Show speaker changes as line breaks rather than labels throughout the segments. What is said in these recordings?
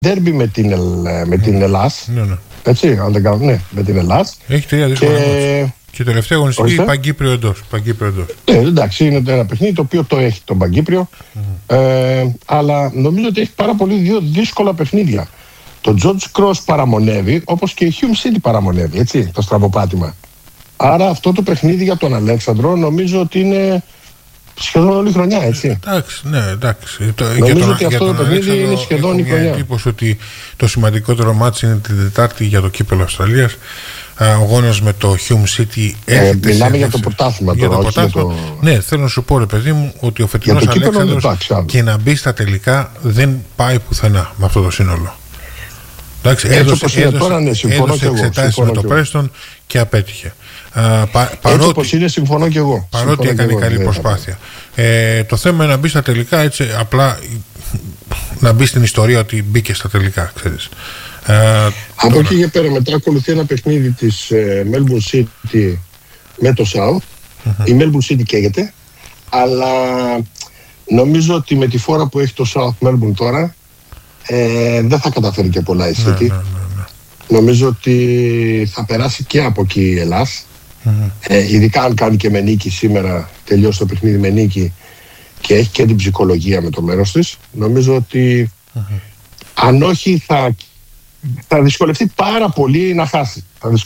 ντέρμπι με την Ελλάς.
Ναι.
Έτσι, αν δεν κάνω, ναι, με την Ελλάς.
Έχει 3 δύσκολα μάτς. Και τελευταία αγωνιστική Παγκύπριο εντός.
Εντάξει, είναι ένα παιχνίδι το οποίο το έχει τον Παγκύπριο. Αλλά νομίζω ότι έχει πάρα πολύ δύο δύσκολα παιχνίδια. Το George Cross παραμονεύει, όπως και η Hume City παραμονεύει, έτσι, το στραβοπάτημα. Άρα αυτό το παιχνίδι για τον Αλέξανδρο νομίζω ότι είναι σχεδόν όλη η χρονιά, έτσι.
Εντάξει.
Νομίζω ότι αυτό το παιχνίδι είναι σχεδόν η χρονιά.
Έχω εντύπωση ότι το σημαντικότερο μάτς είναι την Τετάρτη για το κύπελλο Αυστραλίας. Ο αγώνας με το Hume City έρχεται.
Μιλάμε για το πρωτάθλημα τώρα.
Ναι, θέλω να σου πω, ρε παιδί μου, ότι ο φετινός Αλέξανδρος και να μπει στα τελικά δεν πάει πουθενά με αυτό το σύνολο. Εντάξει, έδωσε εξετάσεις με το Πρέστον και απέτυχε.
Έτσι όπως είναι, συμφωνώ και εγώ.
Παρότι έκανε καλή προσπάθεια. Το θέμα είναι να μπει στα τελικά, έτσι, απλά να μπει στην ιστορία ότι μπήκε στα τελικά, ξέρεις.
Από εκεί και πέρα μετά ακολουθεί ένα παιχνίδι της Melbourne City με το South. Η Melbourne City καίγεται, αλλά νομίζω ότι με τη φόρα που έχει το South Melbourne τώρα δεν θα καταφέρει και πολλά η City. Νομίζω ότι θα περάσει και από εκεί η Ελλάς. Ειδικά αν κάνει και με νίκη σήμερα, τελειώσει το παιχνίδι με νίκη και έχει και την ψυχολογία με το μέρος της. Νομίζω ότι αν όχι θα δυσκολευτεί πάρα πολύ να χάσει.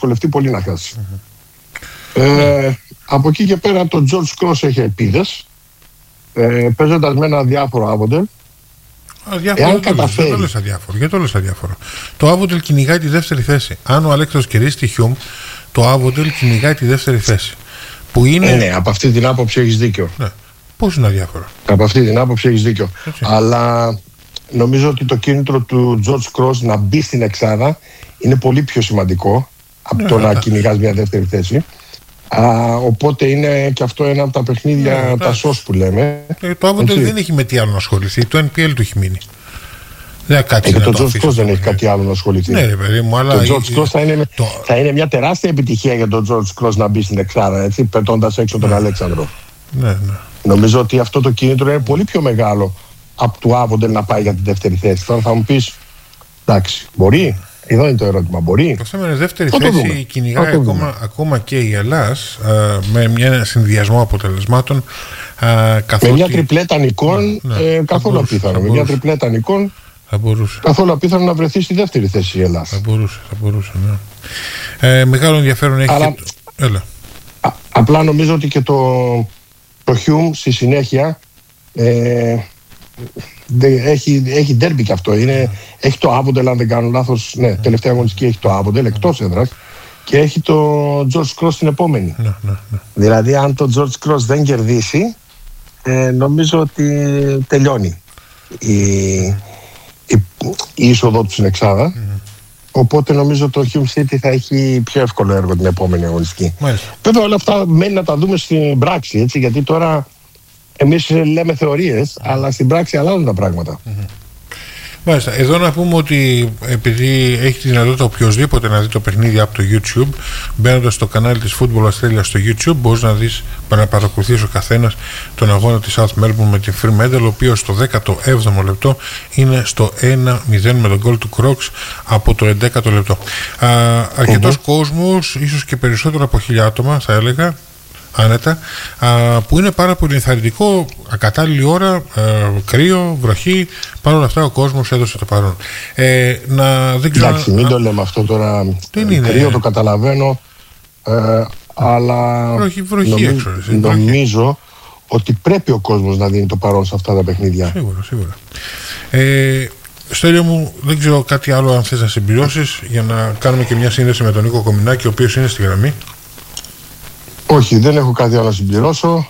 Από εκεί και πέρα το George Cross έχει ελπίδες, παίζοντας με ένα διάφορο Avondale.
Εάν καταφέρει. Γιατί το λες αδιάφορο. Το Avondale κυνηγάει τη δεύτερη θέση. Αν ο Αλέξανδρος κερδίσει τη Hume, το Avondale κυνηγάει τη δεύτερη θέση. Που είναι...
Ναι, από αυτή την άποψη έχεις δίκιο.
Ναι. Πώς είναι αδιάφορο.
Από αυτή την άποψη έχεις δίκιο. Έτσι. Αλλά νομίζω ότι το κίνητρο του George Cross να μπει στην εξάδα είναι πολύ πιο σημαντικό από το να κυνηγάς μια δεύτερη θέση. Οπότε είναι και αυτό ένα από τα παιχνίδια, τα σως που λέμε.
Το Avondale δεν έχει με τι άλλο να ασχοληθεί. Το NPL του έχει μείνει.
Και το George Cross δεν έχει κάτι άλλο να ασχοληθεί.
Ναι, ρε παιδί μου, αλλά.
Το George Cross θα είναι μια τεράστια επιτυχία για τον George Cross να μπει στην εξάδα, έτσι, πετώντας έξω τον Αλέξανδρο.
Ναι.
Νομίζω ότι αυτό το κίνητρο είναι πολύ πιο μεγάλο από του Avondale να πάει για την δεύτερη θέση. Τώρα θα μου πεις, εντάξει, μπορεί. Εδώ είναι το ερώτημα, μπορεί.
Το θέμα είναι δεύτερη θέση, κυνηγάει ακόμα και η Ελλάς με ένα συνδυασμό αποτελεσμάτων.
Με μια τριπλέτα νικών, καθόλου απίθανο. Με μια τριπλέτα νικών, καθόλου απίθανο να βρεθεί στη δεύτερη θέση η Ελλάς.
Θα μπορούσε, ναι. Μεγάλο ενδιαφέρον έχει.
Αλλά, απλά νομίζω ότι και το Hume στη συνέχεια έχει ντέρμπι και αυτό. Έχει το Avondale, αν δεν κάνω λάθος. Ναι, τελευταία αγωνιστική έχει το Avondale εκτός έδρας και έχει το George Cross την επόμενη. Δηλαδή, αν το George Cross δεν κερδίσει, νομίζω ότι τελειώνει η είσοδο του στην εξάδα. Οπότε νομίζω το Hume City θα έχει πιο εύκολο έργο την επόμενη αγωνιστική. Βέβαια, όλα αυτά μένει να τα δούμε στην πράξη, έτσι, γιατί τώρα εμείς λέμε θεωρίες, αλλά στην πράξη αλλάζουν τα πράγματα.
Μάλιστα. Εδώ να πούμε ότι επειδή έχει τη δυνατότητα οποιοδήποτε να δει το παιχνίδι από το YouTube, μπαίνοντας στο κανάλι της Football Australia στο YouTube, μπορείς να παρακολουθείς ο καθένας τον αγώνα της South Melbourne με την Fremantle, ο οποίος στο 17ο λεπτό είναι στο 1-0 με τον γκολ του Crocs από το 11ο λεπτό. Αρκετός κόσμος, ίσως και περισσότερο από 1.000 άτομα θα έλεγα, άνετα, που είναι πάρα πολύ ενθαρρυντικό. Ακατάλληλη ώρα, κρύο, βροχή, παρ' όλα αυτά ο κόσμος έδωσε το παρόν.
Εντάξει, μην το λέμε αυτό τώρα. Κρύο το καταλαβαίνω, αλλά νομίζω ότι πρέπει ο κόσμος να δίνει το παρόν σε αυτά τα παιχνίδια.
Σίγουρα. Στέλιο μου, δεν ξέρω κάτι άλλο αν θες να συμπληρώσεις για να κάνουμε και μια σύνδεση με τον Νίκο Κομινάκη, ο οποίος είναι στη γραμμή.
Όχι, δεν έχω κάτι άλλο να συμπληρώσω.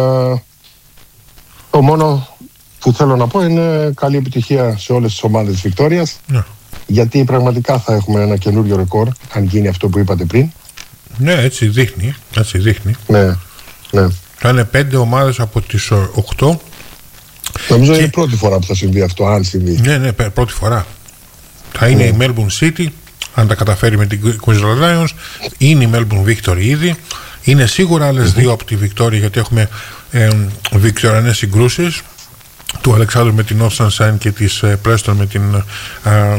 Το μόνο που θέλω να πω είναι καλή επιτυχία σε όλες τις ομάδες της Βικτόριας. Γιατί πραγματικά θα έχουμε ένα καινούριο ρεκόρ, αν γίνει αυτό που είπατε πριν.
Ναι, έτσι δείχνει.
Ναι.
Θα είναι 5 ομάδες από τις 8.
Νομίζω είναι η πρώτη φορά που θα συμβεί αυτό, αν συμβεί.
Ναι, πρώτη φορά. Θα είναι η Melbourne City, αν τα καταφέρει με την Queensland Lions. Είναι η Melbourne Victory ήδη. Είναι σίγουρα άλλες δύο από τη Βικτόρια, γιατί έχουμε βικτωριανές συγκρούσεις. του Αλεξάνδρου με την North Sunshine και της Preston με την